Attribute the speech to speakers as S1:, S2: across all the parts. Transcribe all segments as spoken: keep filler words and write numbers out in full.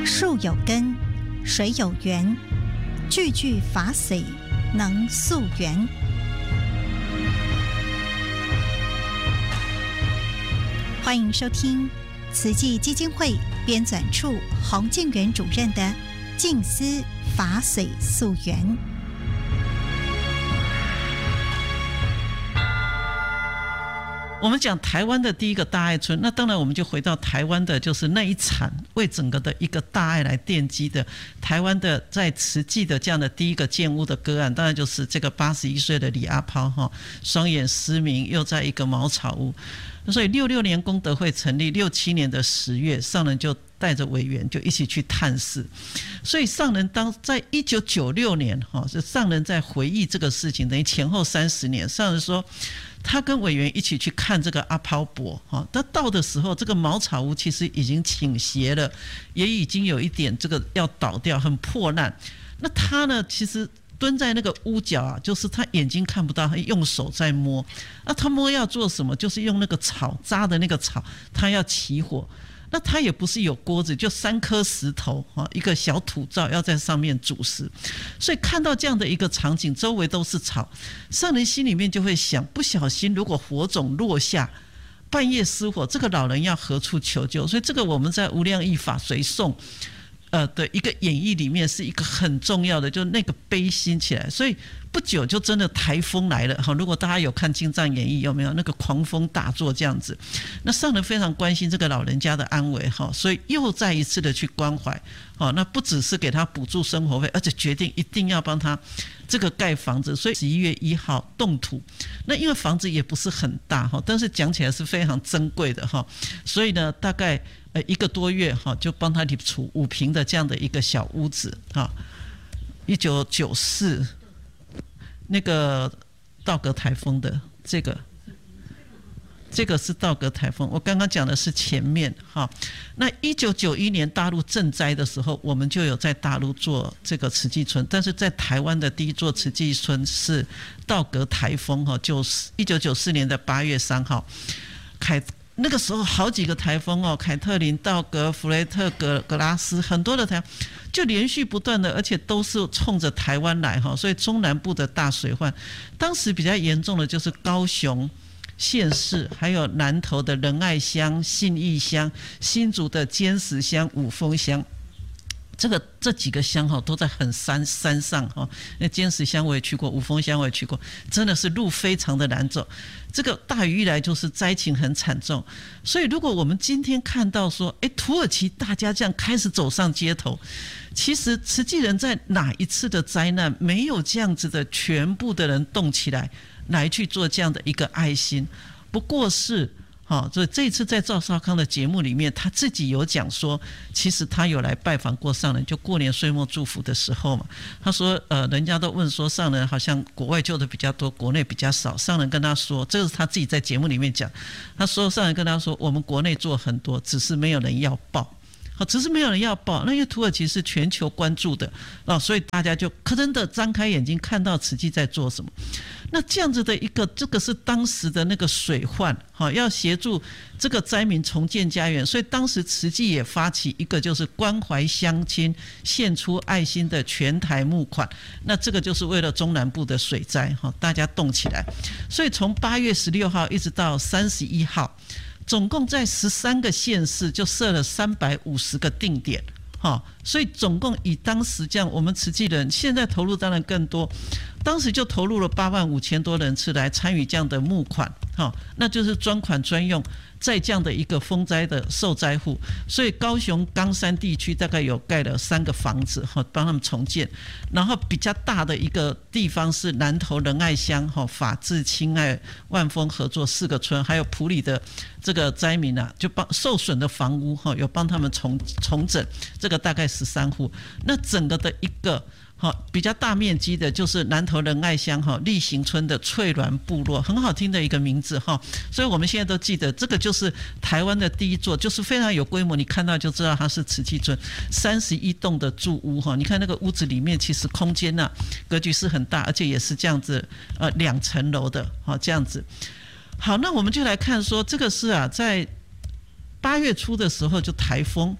S1: 树有根，水有源，句句法髓能溯源。欢迎收听慈济基金会编纂处洪建元主任的静思法髓溯源。
S2: 我们讲台湾的第一个大爱村，那当然我们就回到台湾的就是那一场为整个的一个大爱来奠基的台湾的在慈济的这样的第一个建屋的个案，当然就是这个八十一岁的李阿抛哈，双眼失明，又在一个茅草屋。所以六六年功德会成立，六七年的十月，上人就带着委员就一起去探视。所以上人当在一九九六年哈，是上人在回忆这个事情，等于前后三十年。上人说，他跟委员一起去看这个阿抛伯哈，他到的时候，这个茅草屋其实已经倾斜了，也已经有一点这个要倒掉，很破烂。那他呢，其实蹲在那个屋角啊，就是他眼睛看不到，他用手在摸。那他摸要做什么？就是用那个草扎的那个草，他要起火。那他也不是有锅子，就三颗石头一个小土灶要在上面煮食。所以看到这样的一个场景，周围都是草，上人心里面就会想，不小心如果火种落下，半夜失火，这个老人要何处求救？所以这个我们在无量义法随诵呃的一个演绎里面是一个很重要的，就那个悲心起来。所以不久就真的台风来了，如果大家有看精藏演义，有没有那个狂风大作这样子？那上人非常关心这个老人家的安危，所以又再一次的去关怀。那不只是给他补助生活费，而且决定一定要帮他这个盖房子。所以十一月一号动土，那因为房子也不是很大，但是讲起来是非常珍贵的，所以呢大概一个多月就帮他理出五坪的这样的一个小屋子。一九九四那个道格台风的这个这个是道格台风，我刚刚讲的是前面哈。那一九九一年大陆震灾的时候，我们就有在大陆做这个慈济村，但是在台湾的第一座慈济村是道格台风哈，就是一九九四年的八月三号，凯那个时候好几个台风哦，凯特琳、道格、弗雷特、格格拉斯，很多的台风就连续不断的，而且都是冲着台湾来哈，所以中南部的大水患，当时比较严重的就是高雄县市，还有南投的仁爱乡、信义乡、新竹的尖石乡、五峰乡，这个这几个乡都在很山山上，那尖石乡我也去过，五峰乡我也去过，真的是路非常的难走。这个大雨一来就是灾情很惨重，所以如果我们今天看到说，哎，土耳其大家这样开始走上街头，其实慈济人在哪一次的灾难没有这样子的全部的人动起来来去做这样的一个爱心？不过是好，所以这一次在赵少康的节目里面，他自己有讲说，其实他有来拜访过上人，就过年岁末祝福的时候嘛。他说，呃，人家都问说上人好像国外救的比较多，国内比较少。上人跟他说，这是他自己在节目里面讲，他说上人跟他说，我们国内做很多，只是没有人要报。好，只是没有人要报，那因为土耳其是全球关注的啊，所以大家就真的张开眼睛看到慈济在做什么。那这样子的一个，这个是当时的那个水患，好，要协助这个灾民重建家园，所以当时慈济也发起一个就是关怀乡亲，献出爱心的全台募款。那这个就是为了中南部的水灾，好，大家动起来。所以从八月十六号一直到三十一号。总共在十三个县市就设了三百五十个定点，所以总共以当时这样，我们慈济人现在投入当然更多，当时就投入了八万五千多人次来参与这样的募款，那就是专款专用，在这样的一个风灾的受灾户，所以高雄冈山地区大概有盖了三个房子帮他们重建，然后比较大的一个地方是南投仁爱乡，法治、亲爱、万丰合作四个村，还有埔里的这个灾民啊，就帮受损的房屋有帮他们重重整，这个大概十三户，那整个的一个比较大面积的就是南投仁爱乡立行村的翠峦部落，很好听的一个名字，所以我们现在都记得这个就是台湾的第一座，就是非常有规模，你看到就知道它是慈济村，三十一栋的住屋，你看那个屋子里面其实空间啊格局是很大，而且也是这样子呃两层楼的这样子。好，那我们就来看说这个是啊在八月初的时候就台风，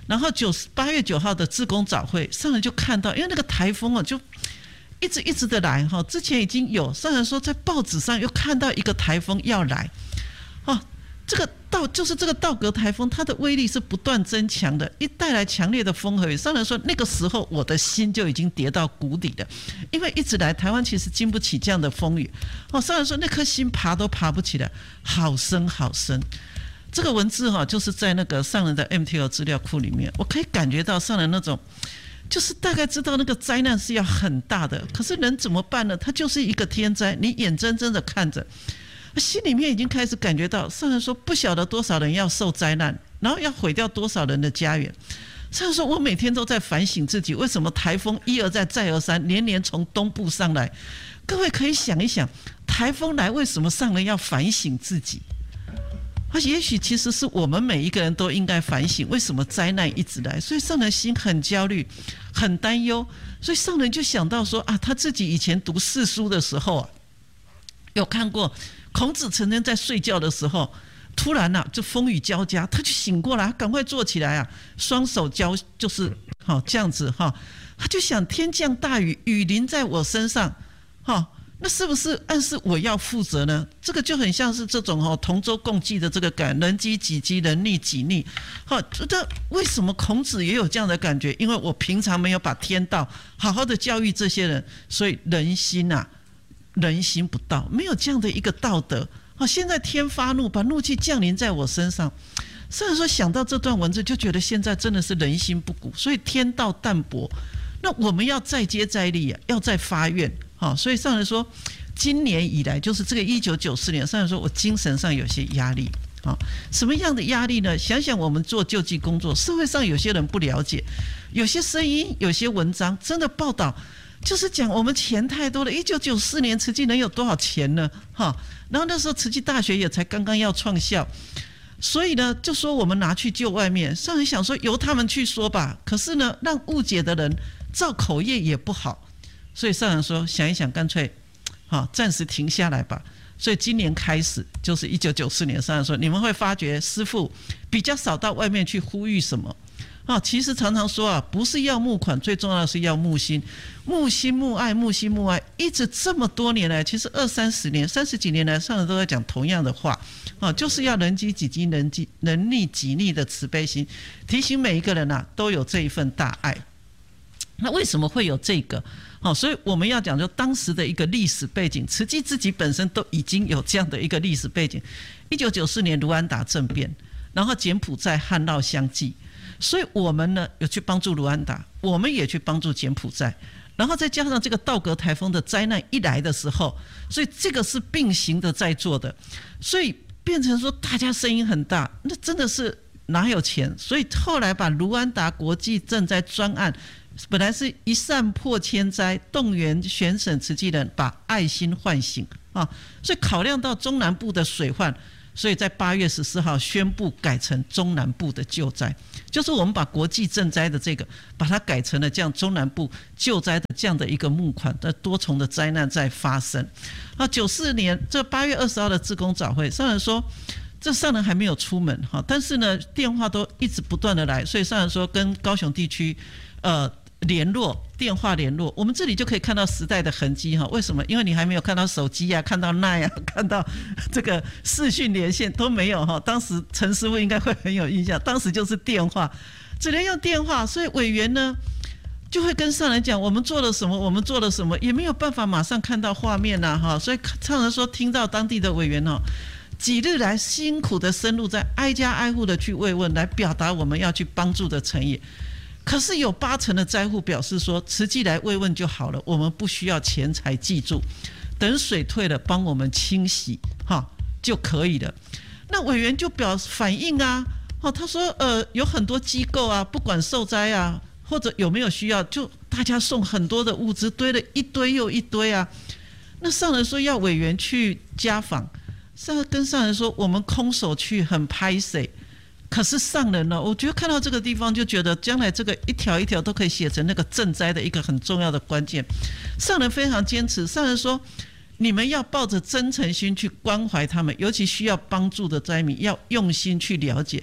S2: 然后九八月九号的志工早会，上人就看到，因为那个台风啊，就一直一直的来哈。之前已经有上人说，在报纸上又看到一个台风要来，哦，这个道就是这个道格台风，它的威力是不断增强的，一带来强烈的风和雨。上人说，那个时候我的心就已经跌到谷底了，因为一直来台湾其实经不起这样的风雨。哦，上人说那颗心爬都爬不起来，好深好深。这个文字哈，就是在那个上人的 M T L 资料库里面，我可以感觉到上人那种，就是大概知道那个灾难是要很大的，可是人怎么办呢？它就是一个天灾，你眼睁睁的看着，心里面已经开始感觉到，上人说不晓得多少人要受灾难，然后要毁掉多少人的家园。上人说，我每天都在反省自己，为什么台风一而再再而三，年年从东部上来？各位可以想一想，台风来为什么上人要反省自己？啊，也许其实是我们每一个人都应该反省，为什么灾难一直来？所以上人心很焦虑，很担忧。所以上人就想到说啊，他自己以前读四书的时候啊，有看过孔子曾经在睡觉的时候，突然啊，就风雨交加，他就醒过来，赶快坐起来啊，双手交就是好、哦、这样子哈、哦，他就想天降大雨，雨淋在我身上，哈、哦。那是不是暗示我要负责呢？这个就很像是这种哦同舟共济的这个感，人饥己饥，人溺己溺。好，这为什么孔子也有这样的感觉？因为我平常没有把天道好好的教育这些人，所以人心啊，人心不到，没有这样的一个道德。好，现在天发怒，把怒气降临在我身上。虽然说想到这段文字，就觉得现在真的是人心不古，所以天道淡薄。那我们要再接再厉啊，要再发愿。好，所以上人说，今年以来就是这个一九九四年，上人说我精神上有些压力。好，什么样的压力呢？想想我们做救济工作，社会上有些人不了解，有些声音，有些文章，真的报道就是讲我们钱太多了。一九九四年慈济能有多少钱呢？哈，然后那时候慈济大学也才刚刚要创校，所以呢，就说我们拿去救外面。上人想说由他们去说吧，可是呢，让误解的人造口业也不好。所以上人说，想一想，干脆，好，暂时停下来吧。所以今年开始，就是一九九四年，上人说，你们会发觉师父比较少到外面去呼吁什么。啊，其实常常说啊，不是要募款，最重要的是要募心，募心募爱，募心募爱，一直这么多年来，其实二三十年、三十几年来，上人都在讲同样的话，啊，就是要人饥己饥，人饥人溺己溺的慈悲心，提醒每一个人啊，都有这一份大爱。那为什么会有这个？好，所以我们要讲就当时的一个历史背景，慈济自己本身都已经有这样的一个历史背景。一九九四年卢安达政变，然后柬埔寨汉涝相继，所以我们呢有去帮助卢安达，我们也去帮助柬埔寨，然后再加上这个道格台风的灾难一来的时候，所以这个是并行的在做的，所以变成说大家声音很大，那真的是哪有钱？所以后来把卢安达国际赈灾专案。本来是一扇破千灾，动员全省慈济人把爱心唤醒啊，所以考量到中南部的水患，所以在八月十四号宣布改成中南部的救灾，就是我们把国际赈灾的这个，把它改成了这样中南部救灾的这样的一个募款的多重的灾难在发生。啊，九四年这八月二十号的志工早会，上人说。这上人还没有出门哈，但是呢，电话都一直不断的来，所以上人说跟高雄地区，呃。联络电话联络，我们这里就可以看到时代的痕迹哈。为什么？因为你还没有看到手机啊，看到 LINE 啊，看到这个视讯连线都没有哈。当时陈师傅应该会很有印象，当时就是电话，只能用电话，所以委员呢就会跟上人讲我们做了什么，我们做了什么，也没有办法马上看到画面呐哈。所以上人说听到当地的委员哦。几日来辛苦的深入在挨家挨户的去慰问，来表达我们要去帮助的诚意。可是有八成的灾户表示说，慈济来慰问就好了，我们不需要钱财记住，等水退了帮我们清洗哈就可以了。那委员就表反映啊，哦，他说呃有很多机构啊，不管受灾啊或者有没有需要，就大家送很多的物资，堆了一堆又一堆啊。那上人说要委员去家访，上跟上人说我们空手去很拍谁。可是上人呢，我觉得看到这个地方就觉得将来这个一条一条都可以写成那个赈灾的一个很重要的关键。上人非常坚持，上人说你们要抱着真诚心去关怀他们，尤其需要帮助的灾民要用心去了解。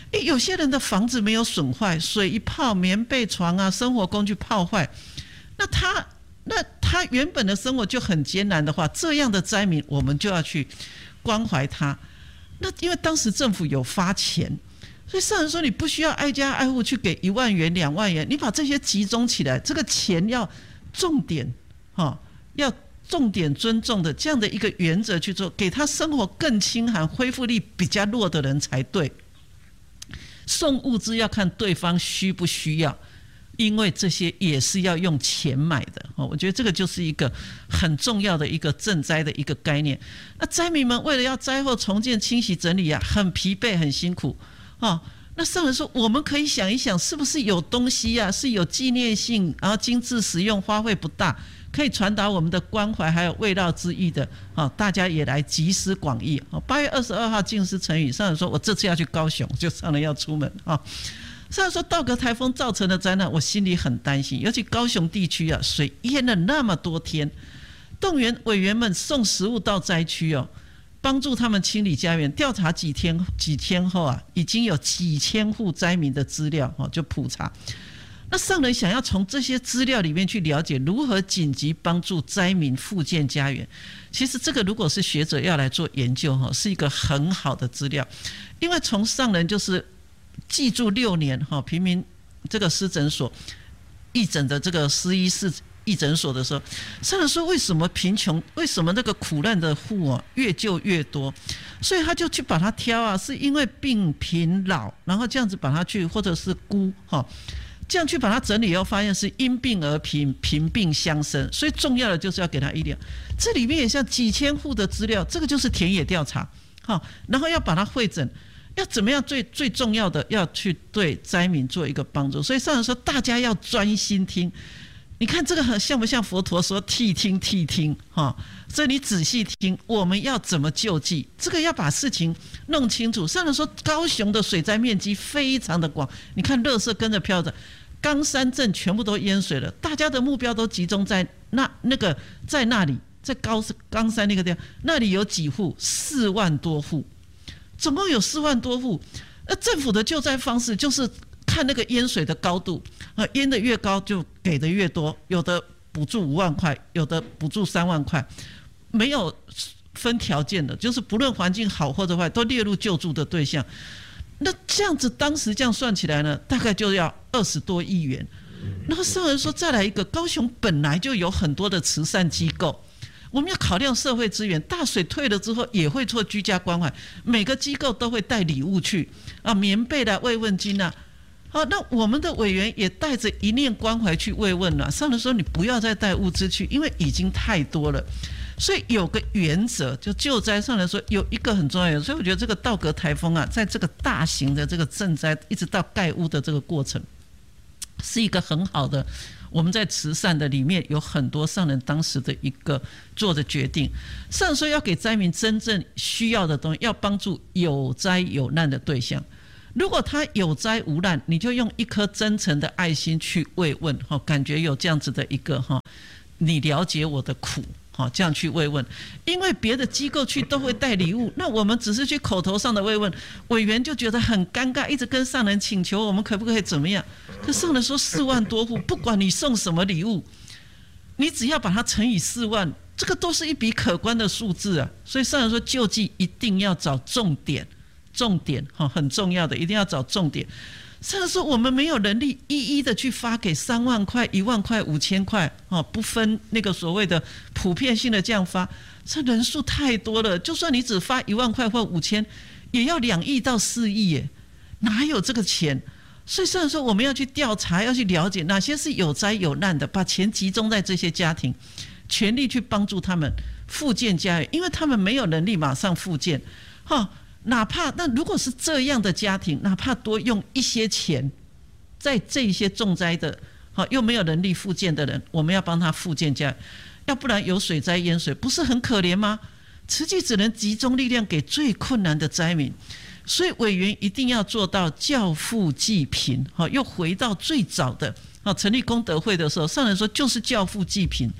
S2: 诶，有些人的房子没有损坏，水一泡，棉被床啊，生活工具泡坏，那他那他原本的生活就很艰难的话，这样的灾民我们就要去关怀他。那因为当时政府有发钱，所以上人说你不需要挨家挨户去给一万元两万元，你把这些集中起来，这个钱要重点哈，要重点尊重的这样的一个原则去做，给他生活更清寒、恢复力比较弱的人才对。送物资要看对方需不需要，因为这些也是要用钱买的。我觉得这个就是一个很重要的一个赈灾的一个概念。那灾民们为了要灾后重建、清洗、整理啊，很疲惫、很辛苦啊。那上人说，我们可以想一想，是不是有东西啊，是有纪念性，然后精致实用，花费不大，可以传达我们的关怀还有慰劳之意的啊，大家也来集思广益。八月二十二号净思成语，上人说我这次要去高雄，就上人要出门啊。上人说道格台风造成的灾难，我心里很担心，尤其高雄地区啊，水淹了那么多天，动员委员们送食物到灾区哦。帮助他们清理家园，调查几天几天后啊，已经有几千户灾民的资料就普查。那上人想要从这些资料里面去了解如何紧急帮助灾民复建家园，其实这个如果是学者要来做研究，是一个很好的资料。因为从上人就是记住六年平民这个施诊所义诊的这个施医师义诊所的时候，上人说为什么贫穷，为什么那个苦难的户哦越救越多，所以他就去把它挑啊，是因为病贫老，然后这样子把它去，或者是孤哈，这样去把它整理以后，发现是因病而贫，贫病相生，所以重要的就是要给他医疗。这里面也像几千户的资料，这个就是田野调查，好，然后要把它汇整。要怎么样最最重要的要去对灾民做一个帮助，所以上人说大家要专心听。你看这个很像不像佛陀说谛听谛听哈？所以你仔细听，我们要怎么救济？这个要把事情弄清楚。上人说高雄的水灾面积非常的广，你看垃圾跟着飘着，冈山镇全部都淹水了，大家的目标都集中在那那个在那里，在高冈山那个地方，那里有几户？四万多户，总共有四万多户。那政府的救灾方式就是看那个淹水的高度，呃，淹的越高就给的越多，有的补助五万块，有的补助三万块，没有分条件的，就是不论环境好或者坏，都列入救助的对象。那这样子，当时这样算起来呢，大概就要二十多亿元。然后上人说，再来一个，高雄本来就有很多的慈善机构，我们要考量社会资源，大水退了之后也会做居家关怀，每个机构都会带礼物去啊，棉被啦、慰问金啊。好，那我们的委员也带着一念关怀去慰问了。上人说你不要再带物资去，因为已经太多了。所以有个原则，就救灾上来说有一个很重要的，所以我觉得这个道格台风啊，在这个大型的这个赈灾一直到盖屋的这个过程，是一个很好的。我们在慈善的里面有很多上人当时的一个做的决定。上人说要给灾民真正需要的东西，要帮助有灾有难的对象。如果他有灾无难，你就用一颗真诚的爱心去慰问，感觉有这样子的一个你了解我的苦，这样去慰问。因为别的机构去都会带礼物，那我们只是去口头上的慰问，委员就觉得很尴尬，一直跟上人请求我们可不可以怎么样。可上人说四万多户，不管你送什么礼物，你只要把它乘以四万，这个都是一笔可观的数字啊。所以上人说救济一定要找重点，重点很重要的，一定要找重点。上人说我们没有能力一一的去发给三万块、一万块、五千块，不分那个所谓的普遍性的这样发，这人数太多了。就算你只发一万块或五千，也要两亿到四亿耶，哪有这个钱？所以上人说我们要去调查，要去了解哪些是有灾有难的，把钱集中在这些家庭，全力去帮助他们复建家园，因为他们没有能力马上复建，哈。哪怕那如果是这样的家庭，哪怕多用一些钱，在这些重灾的又没有能力复建的人，我们要帮他复建家，要不然有水灾淹水不是很可怜吗？慈济只能集中力量给最困难的灾民，所以委员一定要做到教富济贫。又回到最早的成立功德会的时候，上人说就是教富济贫。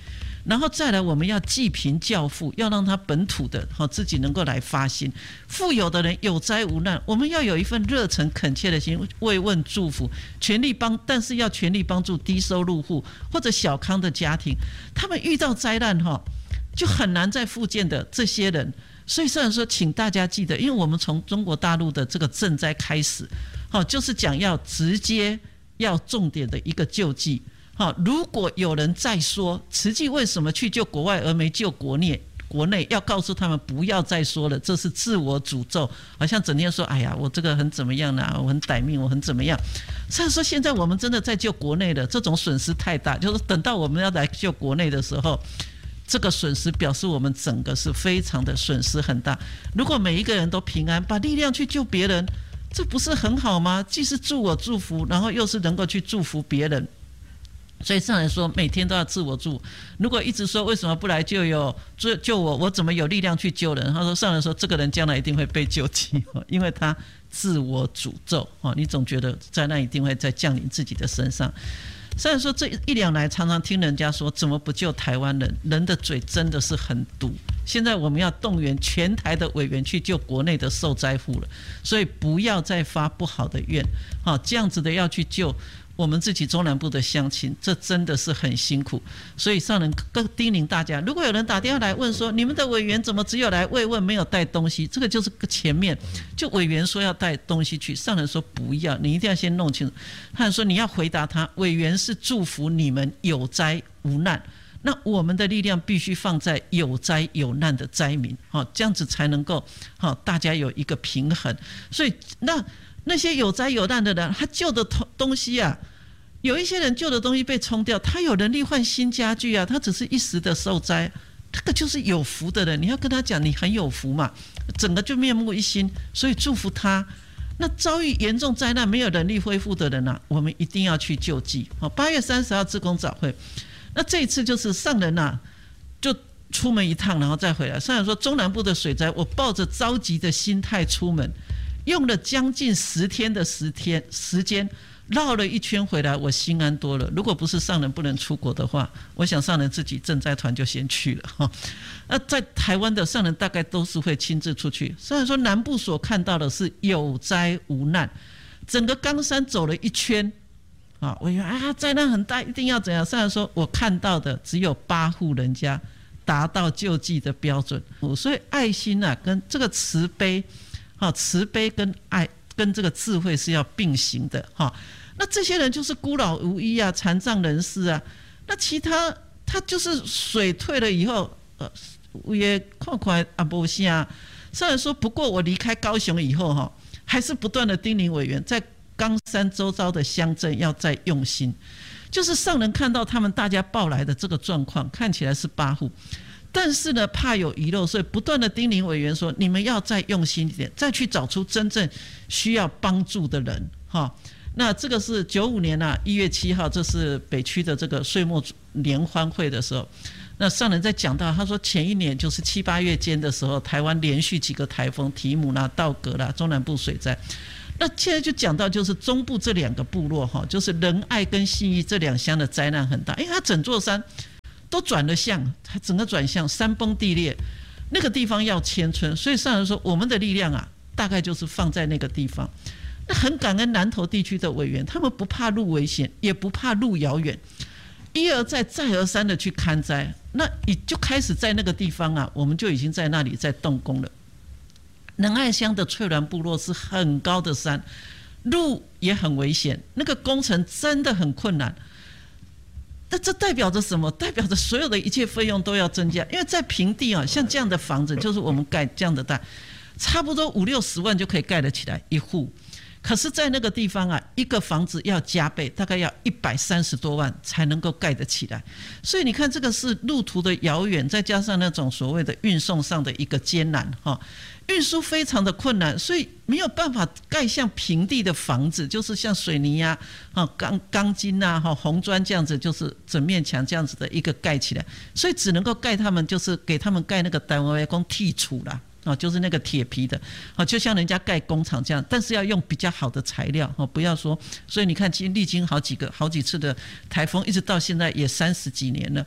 S2: 然后再来我们要济贫教富，要让他本土的自己能够来发心。富有的人有灾无难，我们要有一份热忱恳切的心，慰问祝福，全力帮，但是要全力帮助低收入户或者小康的家庭，他们遇到灾难就很难再复建的这些人。所以虽然说请大家记得，因为我们从中国大陆的这个赈灾开始，就是讲要直接要重点的一个救济。如果有人再说慈济为什么去救国外而没救国内，国内要告诉他们不要再说了，这是自我诅咒，好像整天说哎呀我这个很怎么样啊，我很歹命，我很怎么样。虽然说现在我们真的在救国内的，这种损失太大，就是等到我们要来救国内的时候，这个损失表示我们整个是非常的损失很大。如果每一个人都平安，把力量去救别人，这不是很好吗？既是助我祝福，然后又是能够去祝福别人。所以上人说每天都要自我助。如果一直说为什么不来救有救我，我怎么有力量去救人？他说上人说这个人将来一定会被救济，因为他自我诅咒，你总觉得灾难一定会再降临自己的身上。虽然说这一两来常常听人家说怎么不救台湾人，人的嘴真的是很毒。现在我们要动员全台的委员去救国内的受灾户了，所以不要再发不好的愿，这样子的要去救我们自己中南部的乡亲，这真的是很辛苦。所以上人更叮咛大家，如果有人打电话来问说你们的委员怎么只有来慰问没有带东西，这个就是前面就委员说要带东西去，上人说不要，你一定要先弄清楚。他说你要回答他，委员是祝福你们有灾无难，那我们的力量必须放在有灾有难的灾民，这样子才能够大家有一个平衡。所以那那些有灾有难的人，他救的东西啊，有一些人旧的东西被冲掉，他有能力换新家具啊，他只是一时的受灾，这个就是有福的人，你要跟他讲你很有福嘛，整个就面目一新，所以祝福他。那遭遇严重灾难没有能力恢复的人啊，我们一定要去救济。八月三十号志工早会，那这一次就是上人啊就出门一趟然后再回来。上人说中南部的水灾，我抱着着急的心态出门，用了将近十天的十天时间绕了一圈回来，我心安多了。如果不是上人不能出国的话，我想上人自己赈灾团就先去了。那在台湾的上人大概都是会亲自出去。虽然说南部所看到的是有灾无难，整个冈山走了一圈啊，我以为啊灾难很大，一定要怎样？上人说我看到的只有八户人家达到救济的标准，所以爱心啊跟这个慈悲。慈悲跟爱跟这个智慧是要并行的。那这些人就是孤老无依啊，残障人士啊，那其他他就是水退了以后呃，也看看也没啥。上人说不过我离开高雄以后还是不断的叮咛委员在冈山周遭的乡镇要再用心，就是上人看到他们大家报来的这个状况，看起来是八户，但是呢怕有遗漏，所以不断的叮咛委员说你们要再用心一点，再去找出真正需要帮助的人。那这个是九五年啊一月七号，这是北区的这个岁末联欢会的时候，那上人在讲到，他说前一年就是七八月间的时候，台湾连续几个台风，提姆啦、道格啦，中南部水灾。那现在就讲到就是中部这两个部落，就是仁爱跟信义这两乡的灾难很大，因为它整座山都转了向，它整个转向，山崩地裂，那个地方要迁村，所以上人说我们的力量啊，大概就是放在那个地方。那很感恩南投地区的委员，他们不怕路危险，也不怕路遥远，一而再再而三的去勘灾。那你就开始在那个地方啊，我们就已经在那里在动工了。仁爱乡的翠峦部落是很高的山，路也很危险，那个工程真的很困难。那这代表着什么？代表着所有的一切费用都要增加，因为在平地啊，像这样的房子，就是我们盖这样的大，差不多五六十万就可以盖得起来一户。可是在那个地方啊，一个房子要加倍，大概要一百三十多万才能够盖得起来。所以你看这个是路途的遥远，再加上那种所谓的运送上的一个艰难，运输非常的困难，所以没有办法盖像平地的房子，就是像水泥啊、钢钢筋啊、红砖这样子，就是整面墙这样子的一个盖起来，所以只能够盖他们，就是给他们盖那个单位工剔除啦。就是那个铁皮的，就像人家盖工厂这样，但是要用比较好的材料，不要说。所以你看，历经好几个、好几次的台风，一直到现在也三十几年了，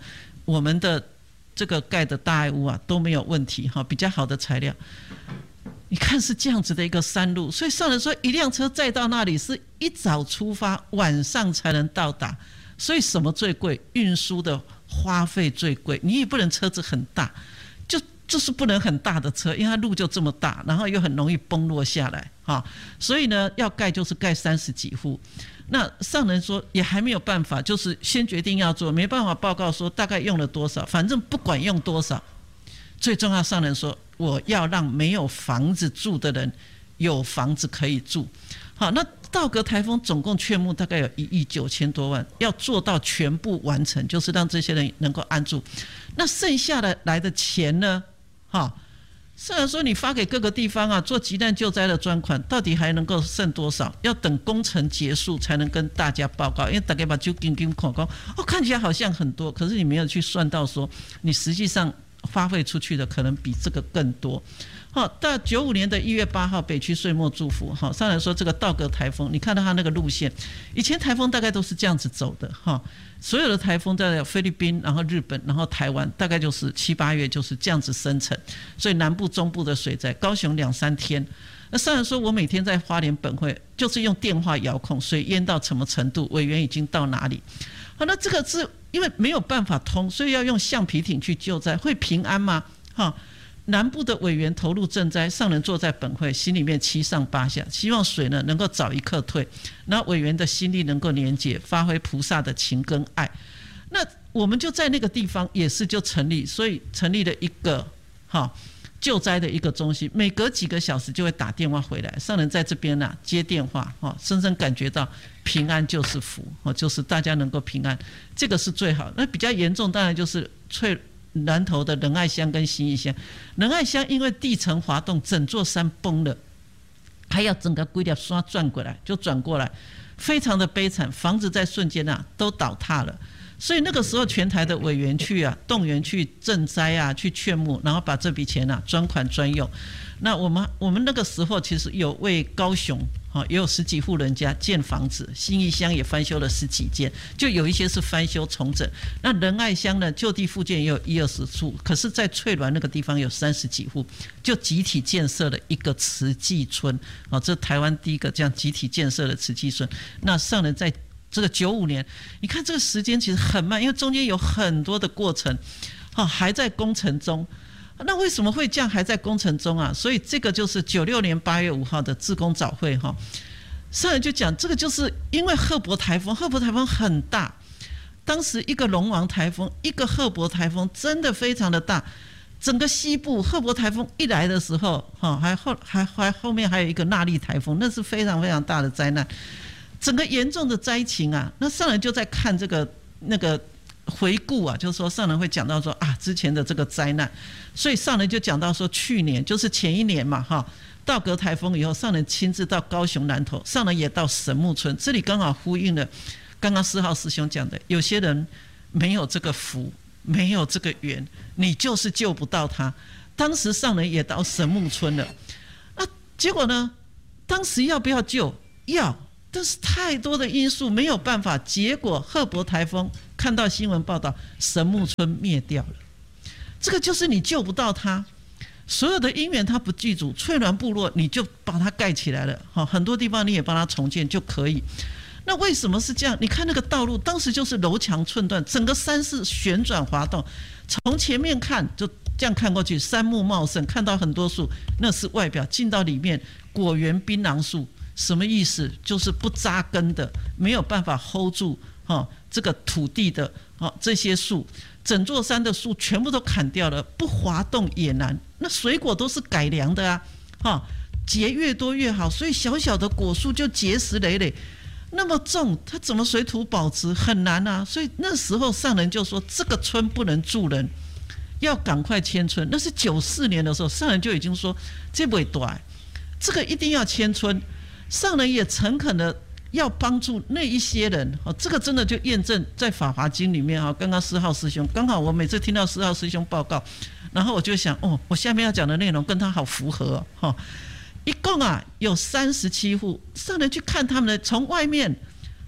S2: 我们的这个盖的大爱屋啊都没有问题哈，比较好的材料。你看是这样子的一个山路，所以上人说一辆车载到那里是一早出发，晚上才能到达。所以什么最贵？运输的花费最贵。你也不能车子很大，就就是不能很大的车，因为它路就这么大，然后又很容易崩落下来哈。所以呢，要盖就是盖三十几户。那上人说也还没有办法，就是先决定要做，没办法报告说大概用了多少，反正不管用多少，最重要上人说我要让没有房子住的人有房子可以住。好，那道格台风总共劝募大概有一亿九千多万，要做到全部完成，就是让这些人能够安住。那剩下的来的钱呢？哈，虽然说你发给各个地方啊，做急难救灾的专款，到底还能够剩多少？要等工程结束才能跟大家报告，因为大家把就紧紧看讲，哦，看起来好像很多，可是你没有去算到说，你实际上花费出去的可能比这个更多。好，到九五年的一月八号，北区岁末祝福。好，上来说这个道格台风，你看到它那个路线，以前台风大概都是这样子走的哈。所有的台风在菲律宾，然后日本，然后台湾，大概就是七八月就是这样子生成。所以南部、中部的水灾，高雄两三天。那上来说，我每天在花莲本会，就是用电话遥控，水淹到什么程度，委员已经到哪里。好，那这个是因为没有办法通，所以要用橡皮艇去救灾，会平安吗？哈。南部的委员投入赈灾，上人坐在本会，心里面七上八下，希望水呢能够早一刻退，那委员的心力能够连结，发挥菩萨的情跟爱。那我们就在那个地方也是就成立，所以成立了一个哈救灾的一个中心，每隔几个小时就会打电话回来，上人在这边啊接电话哈，深深感觉到平安就是福，就是大家能够平安，这个是最好。那比较严重当然就是翠南投的仁爱乡跟新义乡，仁爱乡因为地层滑动，整座山崩了，还要整个规条山转过来，就转过来，非常的悲惨，房子在瞬间啊都倒塌了。所以那个时候全台的委员去啊动员去赈灾啊，去劝募，然后把这笔钱啊专款专用。那我们我们那个时候其实有为高雄也有十几户人家建房子，新义乡也翻修了十几间，就有一些是翻修重整。那仁爱乡呢，就地复建也有一二十处，可是在翠峦那个地方有三十几户，就集体建设了一个慈济村。这台湾第一个这样集体建设的慈济村。那上人在这个九五年，你看这个时间其实很慢，因为中间有很多的过程，还在工程中。那为什么会这样还在工程中啊？所以这个就是九六年八月五号的志工早会哈，上人就讲这个就是因为赫伯台风，赫伯台风很大，当时一个龙王台风，一个赫伯台风真的非常的大，整个西部赫伯台风一来的时候，哈，还后还还后面还有一个纳利台风，那是非常非常大的灾难，整个严重的灾情啊，那上人就在看这个那个。回顾啊，就是说上人会讲到说啊之前的这个灾难，所以上人就讲到说去年就是前一年嘛哈，道格台风以后，上人亲自到高雄南投，上人也到神木村，这里刚好呼应了刚刚四号师兄讲的，有些人没有这个福，没有这个缘，你就是救不到他。当时上人也到神木村了，啊，结果呢，当时要不要救？要。但是太多的因素没有办法，结果赫伯台风看到新闻报道，神木村灭掉了。这个就是你救不到它，所有的因缘它不记住，翠峦部落你就把它盖起来了，很多地方你也帮它重建就可以。那为什么是这样？你看那个道路，当时就是楼墙寸断，整个山是旋转滑动，从前面看就这样看过去，山木茂盛，看到很多树，那是外表；进到里面，果园槟榔树。什么意思？就是不扎根的，没有办法 hold 住、哦、这个土地的、哦、这些树，整座山的树全部都砍掉了，不滑动也难。那水果都是改良的啊，哦、结越多越好，所以小小的果树就结实累累。那么重，它怎么水土保持？很难啊。所以那时候上人就说，这个村不能住人，要赶快迁村。那是九四年的时候，上人就已经说，这不会短，这个一定要迁村。上人也诚恳的要帮助那一些人，这个真的就验证在法华经里面。刚刚四号师兄，刚好我每次听到四号师兄报告，然后我就想，哦，我下面要讲的内容跟他好符合哦。一共啊有三十七户，上人去看他们的，从外面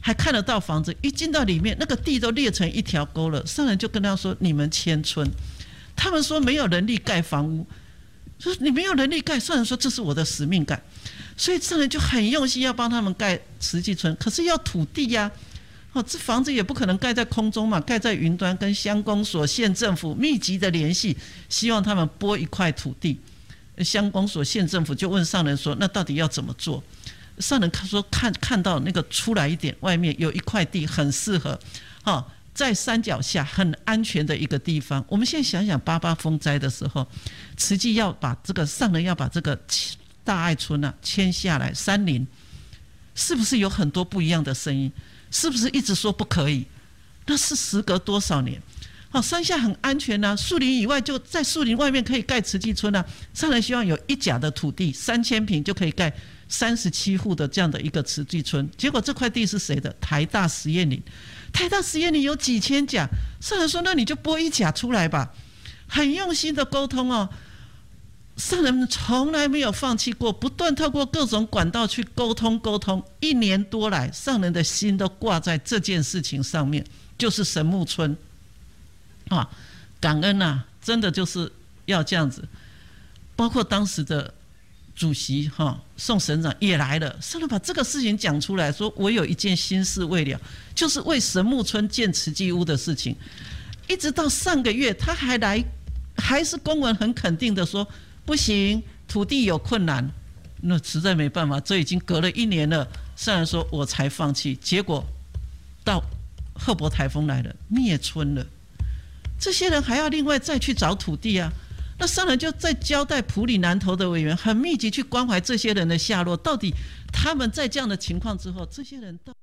S2: 还看得到房子，一进到里面那个地都裂成一条沟了，上人就跟他说你们迁村，他们说没有能力盖房屋，说你没有能力盖，上人说这是我的使命感，所以上人就很用心要帮他们盖慈济村，可是要土地呀、啊哦，这房子也不可能盖在空中嘛，盖在云端，跟乡公所、县政府密集的联系，希望他们拨一块土地。乡公所、县政府就问上人说：“那到底要怎么做？”上人说看：“看到那个出来一点，外面有一块地很适合，哦，在山脚下很安全的一个地方。我们现在想想，八八风灾的时候，慈济要把这个上人要把这个大爱村啊迁下来，山林是不是有很多不一样的声音？是不是一直说不可以？那是时隔多少年？”哦，山下很安全啊，树林以外就在树林外面可以盖慈济村啊。上人希望有一甲的土地，三千坪就可以盖三十七户的这样的一个慈济村。结果这块地是谁的？台大实验林。台大实验林有几千甲，上人说那你就拨一甲出来吧，很用心的沟通哦。上人从来没有放弃过，不断透过各种管道去沟通沟通。一年多来，上人的心都挂在这件事情上面，就是神木村。啊，感恩啊，真的就是要这样子。包括当时的主席哈、啊、宋省长也来了，上人把这个事情讲出来，说我有一件心事未了，就是为神木村建慈济屋的事情。一直到上个月，他还来，还是公文很肯定的说不行，土地有困难。那实在没办法，这已经隔了一年了。上人说我才放弃，结果到赫伯台风来了，灭村了。这些人还要另外再去找土地啊，那上人就在交代埔里南投的委员，很密集去关怀这些人的下落，到底他们在这样的情况之后，这些人到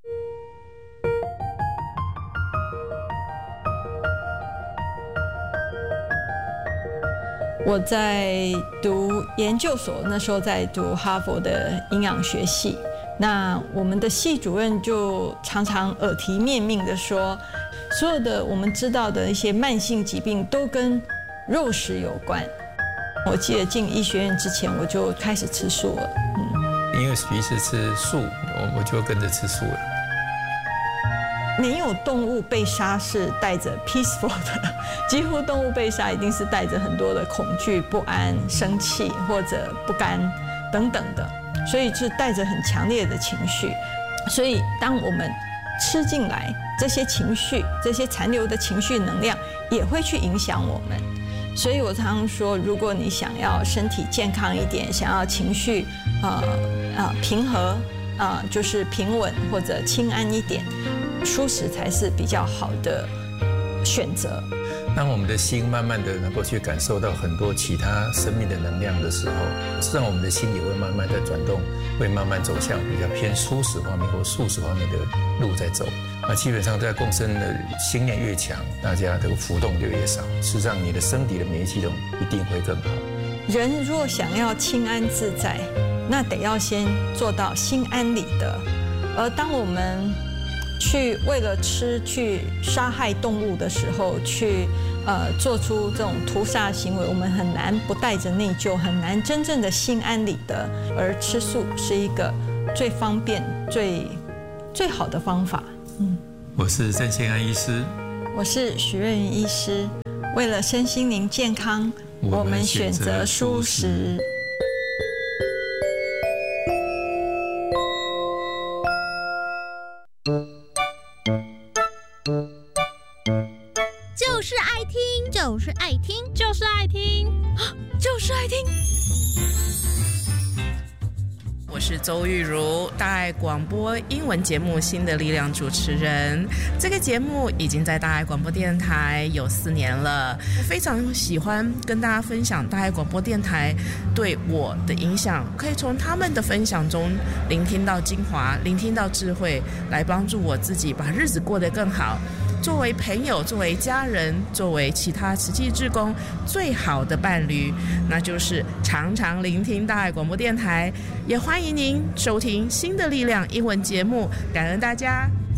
S3: 我在读研究所，那时候在读哈佛的营养学系，那我们的系主任就常常耳提面命的说，所有的我们知道的一些慢性疾病都跟肉食有关。我记得进医学院之前，我就开始吃素了。
S4: 嗯，因为徐医师吃素，我我就跟着吃素了。
S3: 没有动物被杀是带着 peaceful 的，几乎动物被杀一定是带着很多的恐惧、不安、生气或者不甘等等的，所以是带着很强烈的情绪。所以当我们吃进来这些情绪，这些残留的情绪能量也会去影响我们。所以我常常说，如果你想要身体健康一点，想要情绪呃呃平和啊、呃，就是平稳或者清安一点，蔬食才是比较好的选择。
S4: 当我们的心慢慢的能够去感受到很多其他生命的能量的时候，实际上我们的心也会慢慢的转动，会慢慢走向比较偏蔬食方面或素食方面的路在走。那基本上在共生的心念越强，大家的浮动就越少，事实上你的身体的免疫系统一定会更好。
S3: 人若想要清安自在，那得要先做到心安理得。而当我们去为了吃去杀害动物的时候，去呃做出这种屠杀行为，我们很难不带着内疚，很难真正的心安理得。而吃素是一个最方便、最最好的方法。嗯，
S4: 我是郑宪安医师，
S3: 我是许瑞云医师。为了身心灵健康，我们选择蔬食。
S5: 就是爱听，就是爱听，就是爱听，就是爱听。
S6: 我是周玉如，大爱广播英文节目《新的力量》主持人。这个节目已经在大爱广播电台有四年了，我非常喜欢跟大家分享大爱广播电台对我的影响，可以从他们的分享中聆听到精华，聆听到智慧，来帮助我自己把日子过得更好。作为朋友，作为家人，作为其他慈济志工，最好的伴侣，那就是常常聆听大爱广播电台。也欢迎您收听新的力量英文节目，感恩大家。